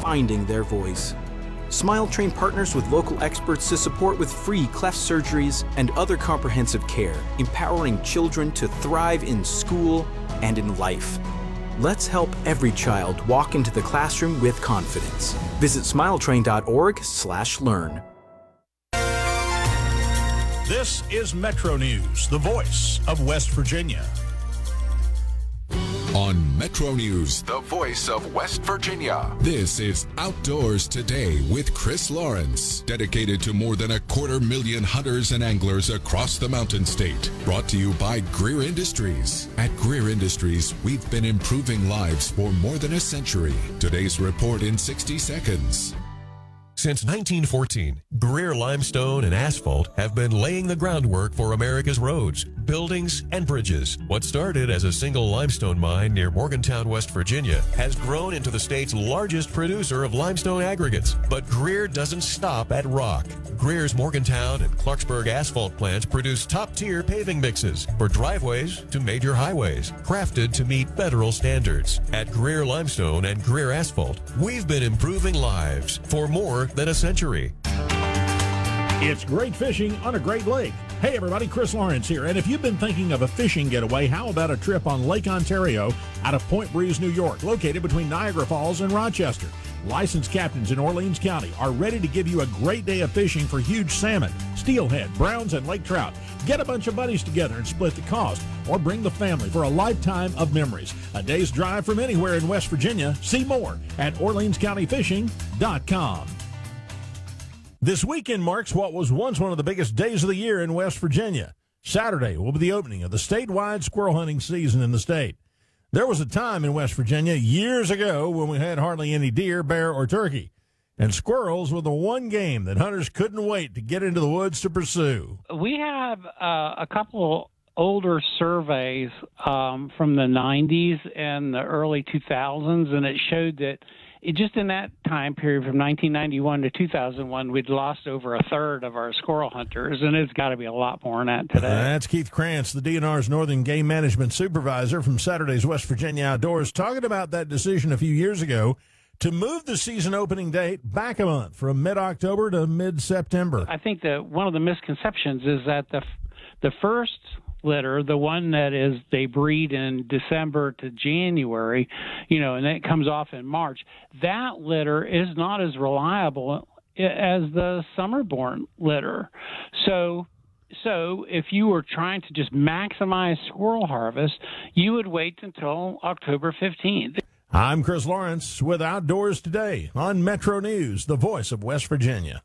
finding their voice. Smile Train partners with local experts to support with free cleft surgeries and other comprehensive care, empowering children to thrive in school and in life. Let's help every child walk into the classroom with confidence. Visit smiletrain.org/learn. This is Metro News, the voice of West Virginia. On Metro News, the voice of West Virginia. This is Outdoors Today with Chris Lawrence, dedicated to more than 250,000 hunters and anglers across the Mountain State. Brought to you by Greer Industries. At Greer Industries, we've been improving lives for more than a century. Today's report in 60 seconds. Since 1914, Greer Limestone and Asphalt have been laying the groundwork for America's roads, buildings, and bridges. What started as a single limestone mine near Morgantown, West Virginia, has grown into the state's largest producer of limestone aggregates. But Greer doesn't stop at rock. Greer's Morgantown and Clarksburg asphalt plants produce top-tier paving mixes for driveways to major highways, crafted to meet federal standards. At Greer Limestone and Greer Asphalt, we've been improving lives for more than a century. It's great fishing on a great lake. Hey everybody, Chris Lawrence here. And if you've been thinking of a fishing getaway, how about a trip on Lake Ontario out of Point Breeze, New York, located between Niagara Falls and Rochester? Licensed captains in Orleans County are ready to give you a great day of fishing for huge salmon, steelhead, browns, and lake trout. Get a bunch of buddies together and split the cost, or bring the family for a lifetime of memories. A day's drive from anywhere in West Virginia. See more at OrleansCountyFishing.com. This weekend marks what was once one of the biggest days of the year in West Virginia. Saturday will be the opening of the statewide squirrel hunting season in the state. There was a time in West Virginia years ago when we had hardly any deer, bear, or turkey, and squirrels were the one game that hunters couldn't wait to get into the woods to pursue. We have a couple older surveys from the 90s and the early 2000s, and it showed that just in that time period from 1991 to 2001, we'd lost over a third of our squirrel hunters, and it's got to be a lot more than that today. That's Keith Krantz, the DNR's Northern Game Management Supervisor from Saturday's West Virginia Outdoors, talking about that decision a few years ago to move the season opening date back a month from mid-October to mid-September. I think that one of the misconceptions is that the first litter, the one that is they breed in December to January, and then it comes off in March, that litter is not as reliable as the summer-born litter. So if you were trying to just maximize squirrel harvest, you would wait until October 15th. I'm Chris Lawrence with Outdoors Today on Metro News, the voice of West Virginia.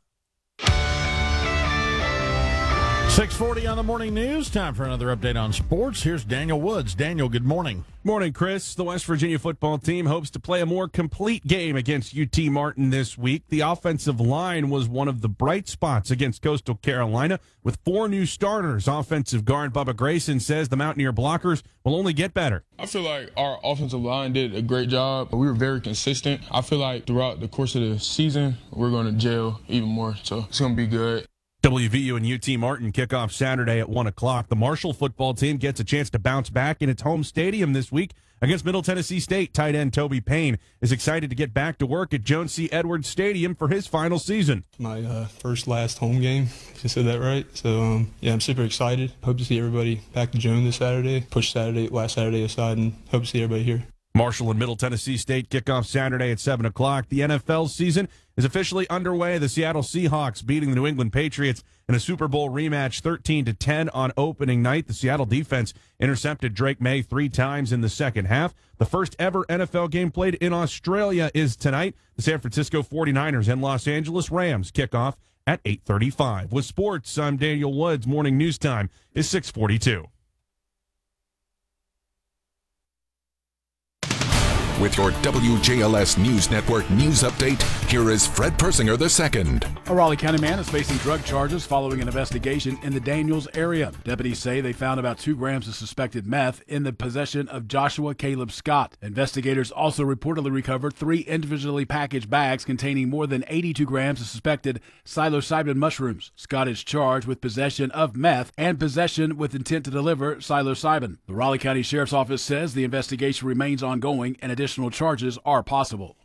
6:40 on the morning news. Time for another update on sports. Here's Daniel Woods. Daniel, good morning. Morning, Chris. The West Virginia football team hopes to play a more complete game against UT Martin this week. The offensive line was one of the bright spots against Coastal Carolina with 4 new starters. Offensive guard Bubba Grayson says the Mountaineer blockers will only get better. I feel like our offensive line did a great job. We were very consistent. I feel like throughout the course of the season, we're going to gel even more, so it's going to be good. WVU and UT Martin kick off Saturday at 1 o'clock. The Marshall football team gets a chance to bounce back in its home stadium this week against Middle Tennessee State. Tight end Toby Payne is excited to get back to work at Jones C. Edwards Stadium for his final season. My last home game, if you said that right. So, I'm super excited. Hope to see everybody back to Jones this Saturday. Push last Saturday aside, and hope to see everybody here. Marshall and Middle Tennessee State kick off Saturday at 7 o'clock. The NFL season is officially underway. The Seattle Seahawks beating the New England Patriots in a Super Bowl rematch 13-10 on opening night. The Seattle defense intercepted Drake May 3 times in the second half. The first ever NFL game played in Australia is tonight. The San Francisco 49ers and Los Angeles Rams kick off at 8:35. With sports, I'm Daniel Woods. Morning news time is 6:42. With your WJLS News Network news update, here is Fred Persinger II. A Raleigh County man is facing drug charges following an investigation in the Daniels area. Deputies say they found about 2 grams of suspected meth in the possession of Joshua Caleb Scott. Investigators also reportedly recovered 3 individually packaged bags containing more than 82 grams of suspected psilocybin mushrooms. Scott is charged with possession of meth and possession with intent to deliver psilocybin. The Raleigh County Sheriff's Office says the investigation remains ongoing and additional charges are possible.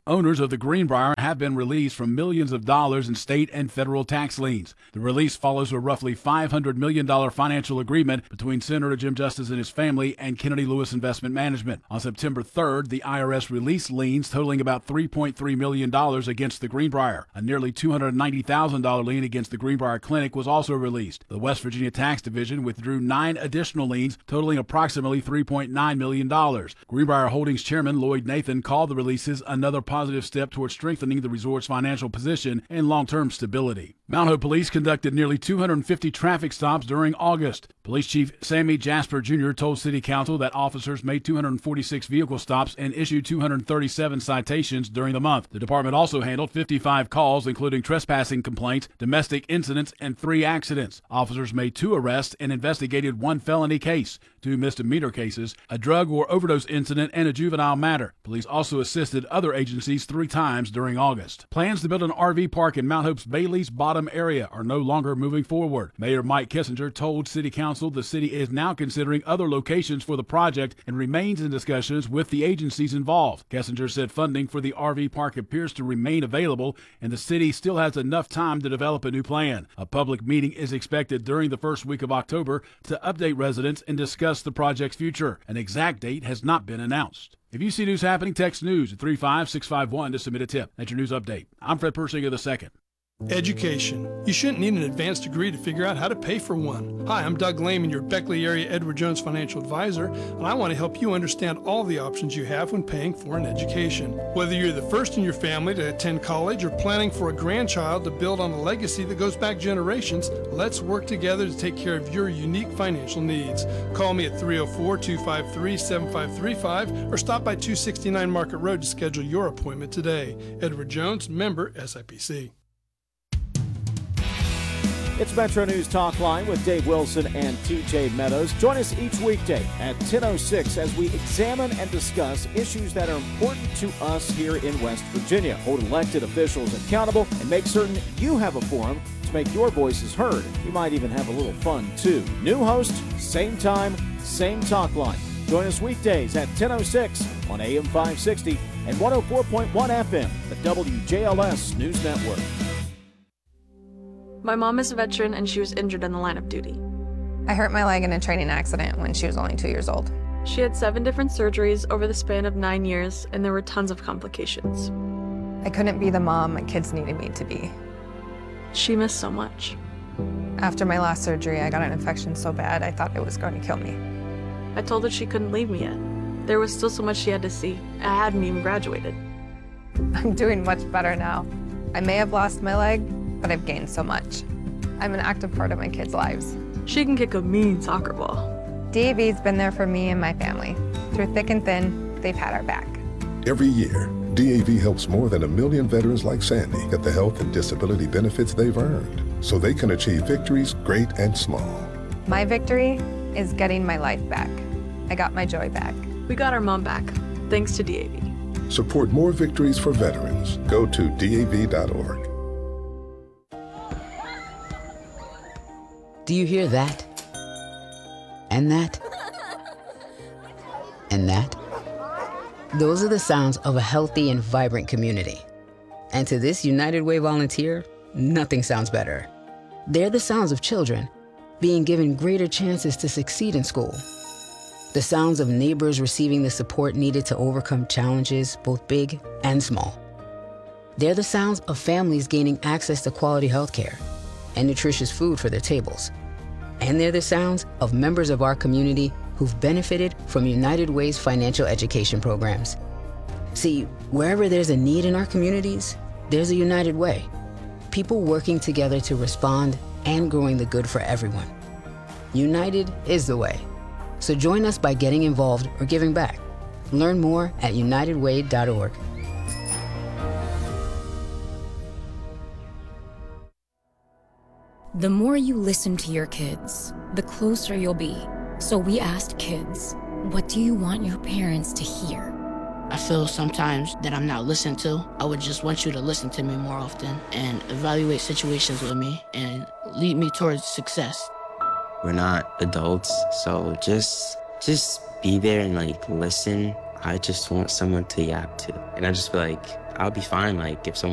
Owners of the Greenbrier have been released from millions of dollars in state and federal tax liens. The release follows a roughly $500 million financial agreement between Senator Jim Justice and his family and Kennedy Lewis Investment Management. On September 3rd, the IRS released liens totaling about $3.3 million against the Greenbrier. A nearly $290,000 lien against the Greenbrier Clinic was also released. The West Virginia Tax Division withdrew 9 additional liens totaling approximately $3.9 million. Greenbrier Holdings Chairman Lloyd Nathan called the releases another positive step towards strengthening the resort's financial position and long-term stability. Mount Hope Police conducted nearly 250 traffic stops during August. Police Chief Sammy Jasper Jr. told City Council that officers made 246 vehicle stops and issued 237 citations during the month. The department also handled 55 calls, including trespassing complaints, domestic incidents, and 3 accidents. Officers made 2 arrests and investigated 1 felony case, 2 misdemeanor cases, a drug or overdose incident, and a juvenile matter. Police also assisted other agencies 3 times during August. Plans to build an RV park in Mount Hope's Bailey's Bottom area are no longer moving forward. Mayor Mike Kissinger told City Council the city is now considering other locations for the project and remains in discussions with the agencies involved. Kissinger said funding for the RV park appears to remain available and the city still has enough time to develop a new plan. A public meeting is expected during the first week of October to update residents and discuss the project's future. An exact date has not been announced. If you see news happening, text news at 35651 to submit a tip. That's your news update. I'm Fred Persinger II. Education. You shouldn't need an advanced degree to figure out how to pay for one. Hi, I'm Doug Lehman, your Beckley area Edward Jones financial advisor, and I want to help you understand all the options you have when paying for an education. Whether you're the first in your family to attend college or planning for a grandchild to build on a legacy that goes back generations, let's work together to take care of your unique financial needs. Call me at 304-253-7535 or stop by 269 Market Road to schedule your appointment today. Edward Jones, member SIPC. It's Metro News Talk Line with Dave Wilson and TJ Meadows. Join us each weekday at 10:06 as we examine and discuss issues that are important to us here in West Virginia. Hold elected officials accountable and make certain you have a forum to make your voices heard. We might even have a little fun, too. New host, same time, same talk line. Join us weekdays at 10:06 on AM 560 and 104.1 FM, the WJLS News Network. My mom is a veteran and she was injured in the line of duty. I hurt my leg in a training accident when she was only 2 years old. She had 7 different surgeries over the span of 9 years, and there were tons of complications. I couldn't be the mom my kids needed me to be. She missed so much. After my last surgery, I got an infection so bad I thought it was going to kill me. I told her she couldn't leave me yet. There was still so much she had to see. I hadn't even graduated. I'm doing much better now. I may have lost my leg, but I've gained so much. I'm an active part of my kids' lives. She can kick a mean soccer ball. DAV's been there for me and my family. Through thick and thin, they've had our back. Every year, DAV helps more than 1 million veterans like Sandy get the health and disability benefits they've earned, so they can achieve victories great and small. My victory is getting my life back. I got my joy back. We got our mom back, thanks to DAV. Support more victories for veterans. Go to DAV.org. Do you hear that? And that? And that? Those are the sounds of a healthy and vibrant community. And to this United Way volunteer, nothing sounds better. They're the sounds of children being given greater chances to succeed in school. The sounds of neighbors receiving the support needed to overcome challenges, both big and small. They're the sounds of families gaining access to quality health care and nutritious food for their tables. And they're the sounds of members of our community who've benefited from United Way's financial education programs. See, wherever there's a need in our communities, there's a United Way. People working together to respond and growing the good for everyone. United is the way. So join us by getting involved or giving back. Learn more at unitedway.org. The more you listen to your kids, the closer you'll be. So we asked kids, what do you want your parents to hear? I feel sometimes that I'm not listened to. I would just want you to listen to me more often and evaluate situations with me and lead me towards success. We're not adults, so just be there and listen. I just want someone to yap to. And I just feel like I'll be fine. Like if someone